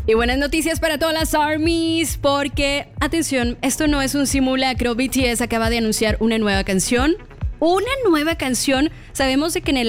Y buenas noticias para todas las ARMYs, porque, atención, esto no es un simulacro. BTS acaba de anunciar una nueva canción. Sabemos de que en el